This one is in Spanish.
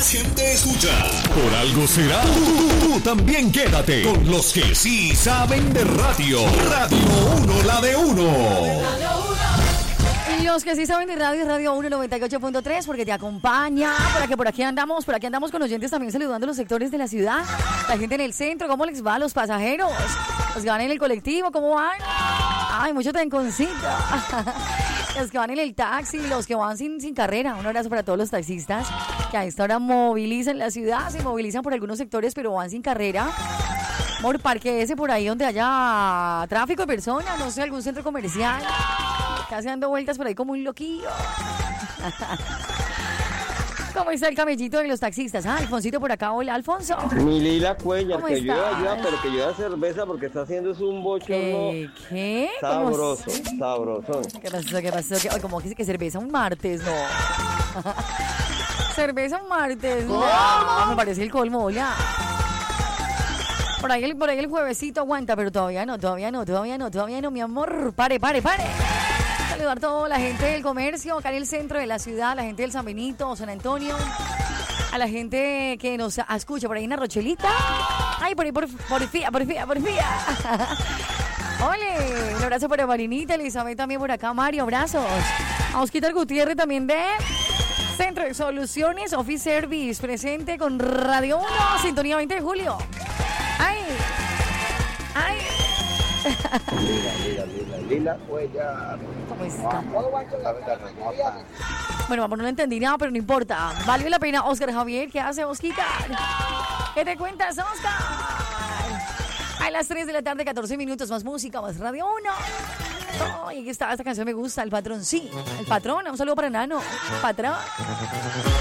Siempre escucha. Por algo será. Tú también quédate con los que sí saben de radio. Radio 1, la de uno. Los que sí saben de radio, Radio 1 98.3, porque te acompaña, por aquí andamos con oyentes también saludando los sectores de la ciudad, la gente en el centro, ¿cómo les va a los pasajeros? Los que van en el colectivo, ¿cómo van? Ay, mucho tenconcito. Los que van en el taxi, los que van sin carrera. Un abrazo para todos los taxistas que a esta hora movilizan la ciudad, se movilizan por algunos sectores, pero van sin carrera. Amor, parque ese por ahí donde haya tráfico de personas, no sé, algún centro comercial. Casi dando vueltas por ahí como un loquillo. ¿Cómo está el camellito de los taxistas? Alfonsito por acá. Hola, Alfonso. Mi Lila Cuellar, ¿Cómo que yo estás? ayuda, pero que yo da cerveza porque está haciendo un bochorno ¿Qué? sabroso, ¿Cómo? sabrosón. ¿Qué pasó? Ay, como que dice que cerveza un martes, no. Cerveza un martes, no. Me parece el colmo, hola. Por ahí el juevesito aguanta, pero todavía no, mi amor. Pare. Saludar a toda la gente del comercio, acá en el centro de la ciudad, la gente del San Benito, San Antonio, a la gente que nos escucha por ahí en la Rochelita. Ay, por fía. Ole, un abrazo para Marinita, Elizabeth también por acá, Mario, abrazos. A Osquitar Gutiérrez también de Centro de Soluciones, Office Service, presente con Radio 1, Sintonía 20 de julio. Ay. Lila Cuellar. ¿Cómo está? Bueno, vamos, no lo entendí nada, pero no importa. Vale la pena. Oscar Javier, ¿qué hace, Osquitar? ¿Qué te cuentas, Oscar? A las 3 de la tarde, 14 minutos, más música, más Radio 1. Ay, aquí está, esta canción me gusta, El Patrón, sí. El Patrón, un saludo para Nano. Patrón.